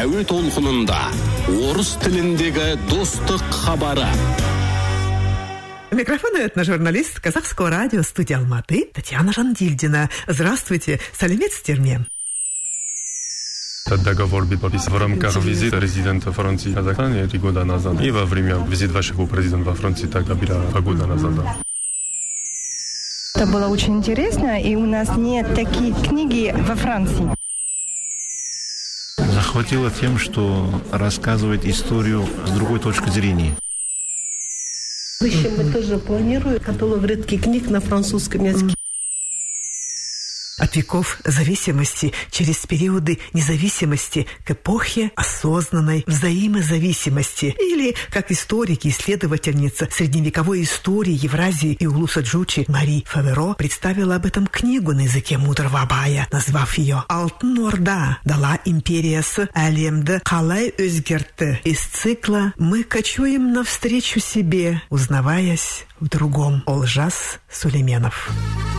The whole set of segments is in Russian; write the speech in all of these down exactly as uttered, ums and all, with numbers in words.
әуе толқынында орыс тіліндегі достық хабары. Микрофон этножурналист Казахского радио студии Алматы Татьяна Жандильдина. Здравствуйте, салимет стерме. Этот договор был подписан в рамках визита президента Франции в Казахстане три года назад. И во время визита вашего президента во Франции тогда было два года назад. Это было очень интересно, и у нас нет таких книги во Франции. Захватило тем, что рассказывает историю с другой точки зрения. В будущем мы тоже планируем каталог редких книг на французском языке. От веков зависимости через периоды независимости к эпохе осознанной взаимозависимости. Или, как историк и исследовательница средневековой истории Евразии и Улуса Джучи Мари Фаверо представила об этом книгу на языке мудрого Абая, назвав ее «Алтын Орда дала империясы әлемді қалай өзгертті» из цикла «Мы кочуем навстречу себе, узнаваясь в другом». Олжас Сулейменов.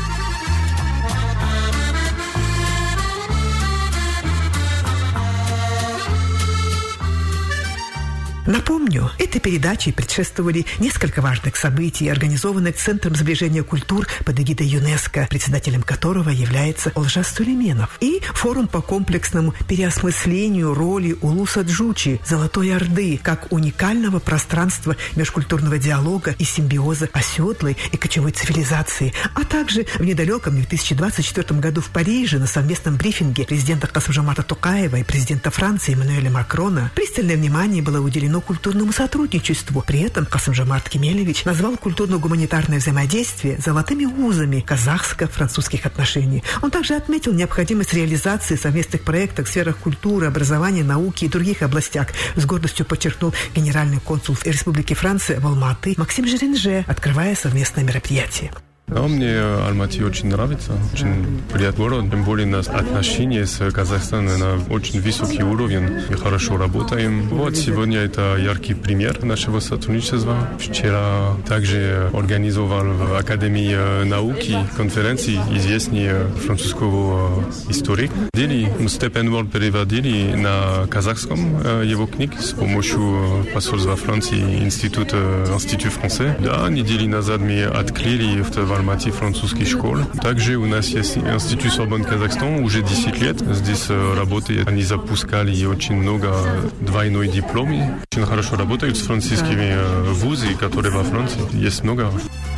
Напомню, этой передаче предшествовали несколько важных событий, организованных Центром сближения культур под эгидой ЮНЕСКО, председателем которого является Олжас Сулейменов, и форум по комплексному переосмыслению роли Улуса Джучи, Золотой Орды, как уникального пространства межкультурного диалога и симбиоза оседлой и кочевой цивилизации, а также в недалеком две тысячи двадцать четвёртом году в Париже на совместном брифинге президента Касым-Жомарта Токаева и президента Франции Эммануэля Макрона пристальное внимание было уделено культурному сотрудничеству. При этом Касым-Жомарт Кемелевич назвал культурно-гуманитарное взаимодействие золотыми узами казахско-французских отношений. Он также отметил необходимость реализации совместных проектов в сферах культуры, образования, науки и других областях. С гордостью подчеркнул генеральный консул Республики Франция в Алматы Максим Жиринже, открывая совместное мероприятие. Да, мне Алматы очень нравится, очень приятный город, тем более у нас отношения с Казахстаном на очень высокий уровень, и хорошо работаем. Вот сегодня это яркий пример нашего сотрудничества. Вчера также организовал в Академии науки конференции известный французского историка. Мы Степенворд переводили на казахском его книг с помощью посольства Франции Институт Институт француз. Да, недели назад мы открыли в Алматы французских школ. Также у нас есть Институт Свободный Казахстан, уже десять лет здесь работает. Они запускали очень много двойной дипломы. Очень хорошо работают с французскими вузами, которые во Франции. Есть много.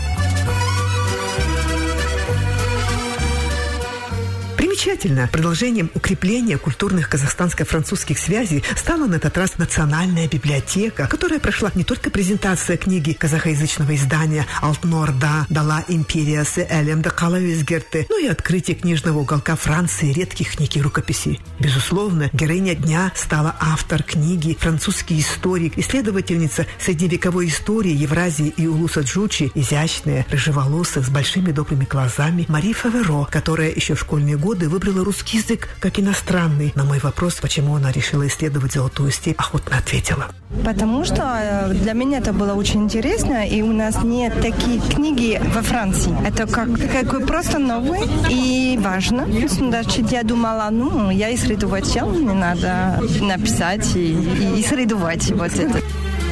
Примечательно, продолжением укрепления культурных казахстанско-французских связей стала на этот раз Национальная библиотека, которая прошла не только презентация книги казахоязычного издания «Алтын Орда дала империясы әлемді қалай өзгертті», но и открытие книжного уголка Франции редких книг и рукописей. Безусловно, героиня дня стала автор книги, французский историк, исследовательница средневековой истории Евразии и Улуса Джучи, изящная, рыжеволосая, с большими добрыми глазами Мари Фаверо, которая еще в школьные годы выбрала русский язык как иностранный. На мой вопрос, почему она решила исследовать Золотую степь, охотно ответила. Потому что для меня это было очень интересно, и у нас нет таких книги во Франции. Это как, как просто новый и важно. Значит, я думала, ну, я исследователь, мне надо написать и, и исследовать вот это.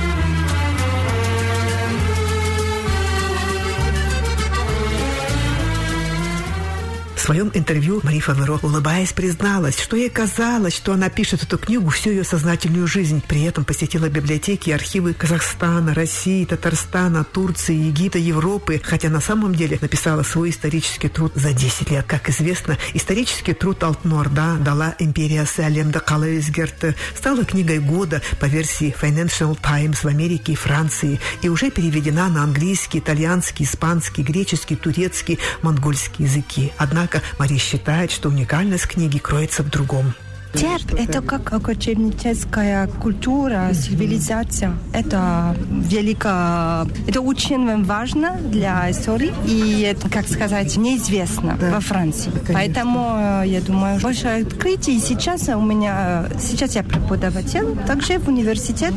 В своем интервью Мари Фаверо, улыбаясь, призналась, что ей казалось, что она пишет эту книгу всю ее сознательную жизнь. При этом посетила библиотеки и архивы Казахстана, России, Татарстана, Турции, Египта, Европы, хотя на самом деле написала свой исторический труд за десять лет. Как известно, исторический труд «Алтын Орда дала империясы әлемді қалай өзгертті» стала книгой года по версии Financial Times в Америке и Франции и уже переведена на английский, итальянский, испанский, греческий, турецкий, монгольский языки. Однако Мария считает, что уникальность книги кроется в другом. Театр – это как кочевническая культура, цивилизация. Это велико, это очень важно для истории. И это, как сказать, неизвестно да. во Франции. Конечно. Поэтому, я думаю, больше открытий. Сейчас у меня, сейчас я преподаватель, также в университете.